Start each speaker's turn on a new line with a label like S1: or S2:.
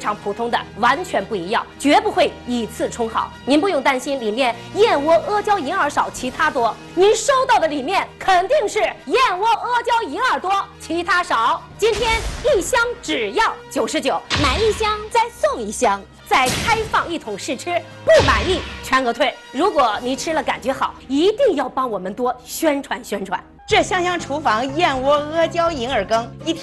S1: 常普通的完全不一样，绝不会以次充好。您不用担心里面燕窝、阿胶、银耳少，其他多。您收到的里面肯定是燕窝、阿胶、银耳多，其他少。今天1箱只要99，
S2: 买1箱再送1箱。
S1: 再开放1桶试吃，不满意全额退。如果你吃了感觉好，一定要帮我们多宣传宣传。
S3: 这香香厨房燕窝阿胶银耳羹，一天